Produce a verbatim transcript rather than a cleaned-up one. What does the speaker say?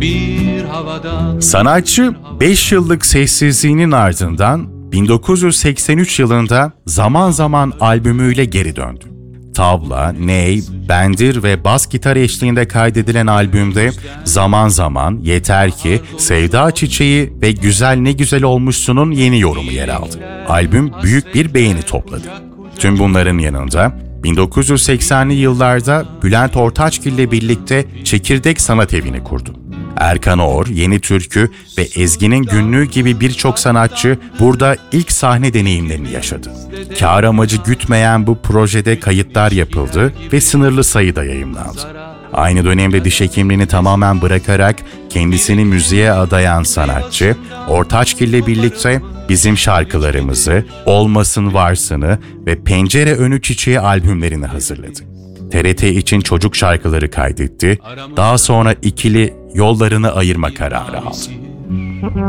bir havada. Sanatçı beş yıllık sessizliğinin ardından bin dokuz yüz seksen üç yılında Zaman Zaman albümüyle geri döndü. Tavla, ney, bendir ve bas gitar eşliğinde kaydedilen albümde Zaman Zaman, Yeter Ki, Sevda Çiçeği ve Güzel Ne Güzel Olmuşsun'un yeni yorumu yer aldı. Albüm büyük bir beğeni topladı. Tüm bunların yanında bin dokuz yüz seksenli yıllarda Bülent Ortaçgil ile birlikte Çekirdek Sanat Evi'ni kurdu. Erkan Oğur, Yeni Türkü ve Ezgi'nin Günlüğü gibi birçok sanatçı burada ilk sahne deneyimlerini yaşadı. Kâr amacı gütmeyen bu projede kayıtlar yapıldı ve sınırlı sayıda yayımlandı. Aynı dönemde diş hekimliğini tamamen bırakarak kendisini müziğe adayan sanatçı, Ortaçgil ile birlikte Bizim Şarkılarımızı, Olmasın Varsın'ı ve Pencere Önü Çiçeği albümlerini hazırladı. T R T için çocuk şarkıları kaydetti, daha sonra ikili yollarını ayırma kararı aldı.